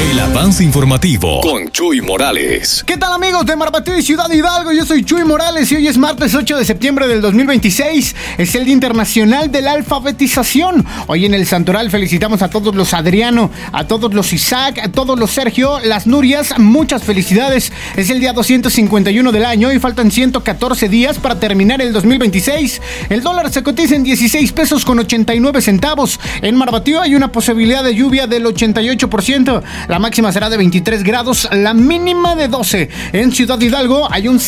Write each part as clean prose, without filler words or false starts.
El avance informativo con Chuy Morales. ¿Qué tal, amigos de Marbatío y Ciudad Hidalgo? Yo soy Chuy Morales y hoy es martes 8 de septiembre del 2026. Es el Día Internacional de la Alfabetización. Hoy en el Santoral felicitamos a todos los Adriano, a todos los Isaac, a todos los Sergio, las Nurias. Muchas felicidades. Es el día 251 del año y faltan 114 días para terminar el 2026. El dólar se cotiza en 16 pesos con 89 centavos. En Marbatío hay una posibilidad de lluvia del 88%. La máxima será de 23 grados, la mínima de 12. En Ciudad Hidalgo hay un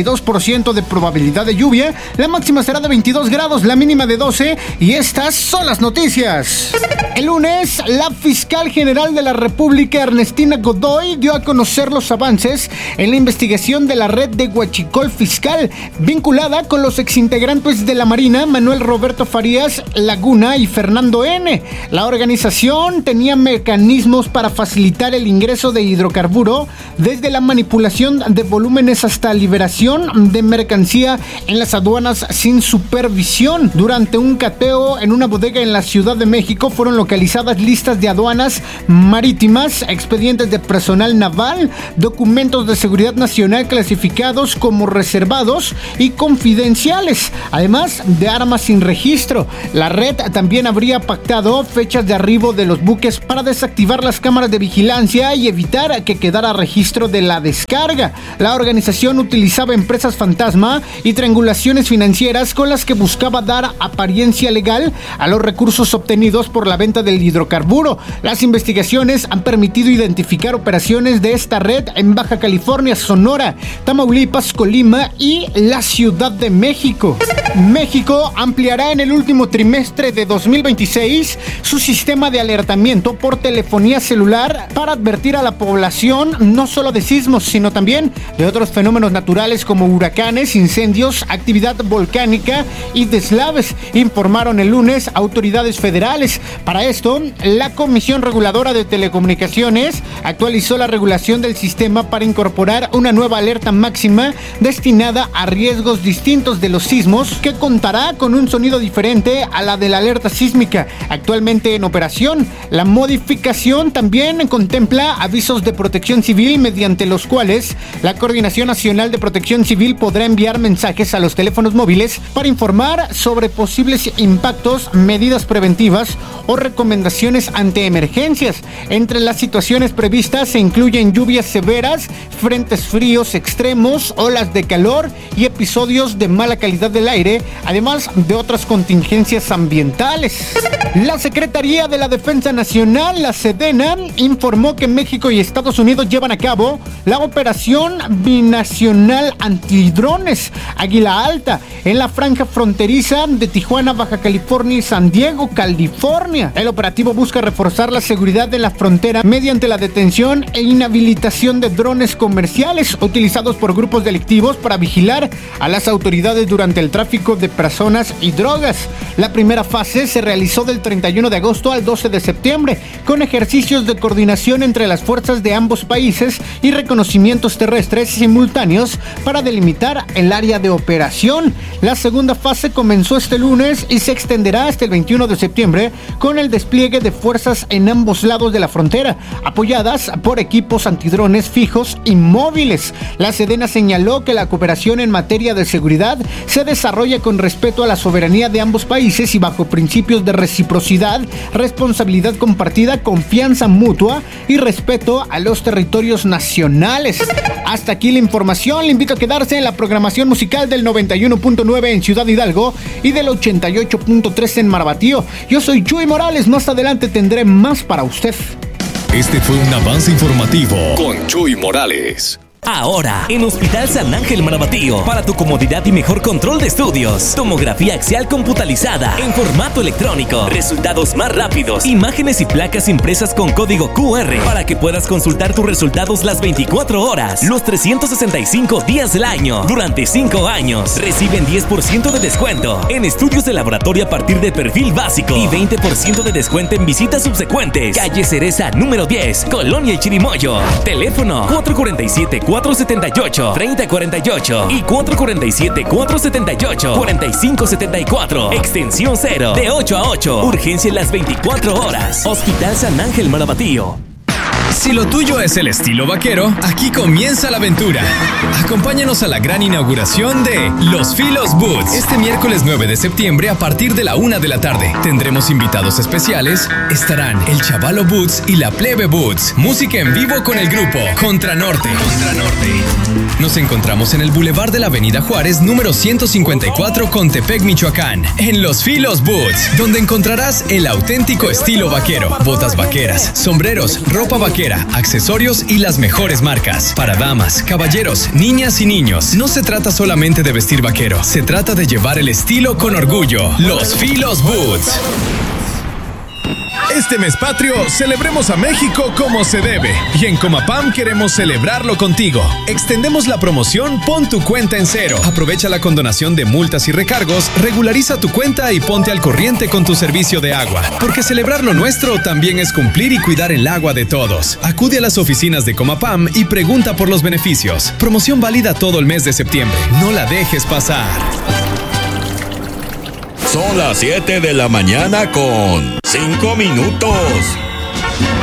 72% de probabilidad de lluvia. La máxima será de 22 grados, la mínima de 12. Y estas son las noticias. El lunes, la fiscal general de la República, Ernestina Godoy, dio a conocer los avances en la investigación de la red de huachicol fiscal, vinculada con los exintegrantes de la Marina, Manuel Roberto Farías Laguna y Fernando N. La organización tenía mecanismos para facilitar el ingreso de hidrocarburo, desde la manipulación de volúmenes hasta liberación de mercancía en las aduanas sin supervisión. Durante un cateo en una bodega en la Ciudad de México fueron localizadas listas de aduanas marítimas, expedientes de personal naval, documentos de seguridad nacional clasificados como reservados y confidenciales, además de armas sin registro. La red también habría pactado fechas de arribo de los buques para desactivar las cámaras de vigilancia y evitar que quedara registro de la descarga. La organización utilizaba empresas fantasma y triangulaciones financieras con las que buscaba dar apariencia legal a los recursos obtenidos por la venta del hidrocarburo. Las investigaciones han permitido identificar operaciones de esta red en Baja California, Sonora, Tamaulipas, Colima y la Ciudad de México. México ampliará en el último trimestre de 2026 su sistema de alertamiento por telefonía celular para advertir a la población no solo de sismos, sino también de otros fenómenos naturales como huracanes, incendios, actividad volcánica y deslaves, informaron el lunes autoridades federales. Para esto, la Comisión Reguladora de Telecomunicaciones actualizó la regulación del sistema para incorporar una nueva alerta máxima destinada a riesgos distintos de los sismos, que contará con un sonido diferente a la de la alerta sísmica actualmente en operación. La modificación también contempla avisos de protección civil, mediante los cuales la Coordinación Nacional de Protección Civil podrá enviar mensajes a los teléfonos móviles para informar sobre posibles impactos, medidas preventivas o recomendaciones ante emergencias. Entre las situaciones previstas se incluyen lluvias severas, frentes fríos extremos, olas de calor y episodios de mala calidad del aire, además de otras contingencias ambientales. La Secretaría de la Defensa Nacional, la Sedena, informó que México y Estados Unidos llevan a cabo la operación binacional antidrones Águila Alta en la franja fronteriza de Tijuana, Baja California y San Diego, California. El operativo busca reforzar la seguridad de la frontera mediante la detención e inhabilitación de drones comerciales utilizados por grupos delictivos para vigilar a las autoridades durante el tráfico de personas y drogas. La primera fase se realizó del 31 de agosto al 12 de septiembre, con ejercicios de coordinación entre las fuerzas de ambos países y reconocimientos terrestres simultáneos para delimitar el área de operación. La segunda fase comenzó este lunes y se extenderá hasta el 21 de septiembre con el despliegue de fuerzas en ambos lados de la frontera, apoyadas por equipos antidrones fijos y móviles. La Sedena señaló que la cooperación en materia de seguridad se desarrolla con respeto a la soberanía de ambos países y bajo principios de reciprocidad, responsabilidad compartida, confianza mutua y respeto a los territorios nacionales. Hasta aquí la información. Le invito a quedarse en la programación musical del 91.9 en Ciudad Hidalgo y del 88.3 en Marbatío. Yo soy Chuy Morales. Más adelante tendré más para usted. Este fue un avance informativo con Chuy Morales. Ahora, en Hospital San Ángel Marbatío, para tu comodidad y mejor control de estudios, tomografía axial computalizada en formato electrónico, resultados más rápidos, imágenes y placas impresas con código QR para que puedas consultar tus resultados las 24 horas, los 365 días del año. Durante 5 años, reciben 10% de descuento en estudios de laboratorio a partir de perfil básico y 20% de descuento en visitas subsecuentes. Calle Cereza número 10, Colonia y Chirimoyo. Teléfono 447-478-3048 y 447-478-4574. Extensión 0, de 8 a 8. Urgencia en las 24 horas. Hospital San Ángel Marbatío. Si lo tuyo es el estilo vaquero, aquí comienza la aventura. Acompáñanos a la gran inauguración de Los Filos Boots. Este miércoles 9 de septiembre a partir de la 1 de la tarde. Tendremos invitados especiales. Estarán el Chavalo Boots y la Plebe Boots. Música en vivo con el grupo Contra Norte. Nos encontramos en el Boulevard de la Avenida Juárez, número 154, Contepec, Michoacán. En Los Filos Boots, donde encontrarás el auténtico estilo vaquero. Botas vaqueras, sombreros, ropa vaquera, accesorios y las mejores marcas. Para damas, caballeros, niñas y niños. No se trata solamente de vestir vaquero, se trata de llevar el estilo con orgullo. Los Filos Boots. Este mes patrio, celebremos a México como se debe. Y en Comapam queremos celebrarlo contigo. Extendemos la promoción Pon tu cuenta en cero. Aprovecha la condonación de multas y recargos, regulariza tu cuenta y ponte al corriente con tu servicio de agua. Porque celebrar lo nuestro también es cumplir y cuidar el agua de todos. Acude a las oficinas de Comapam y pregunta por los beneficios. Promoción válida todo el mes de septiembre. No la dejes pasar. Son las 7 de la mañana con 5 minutos.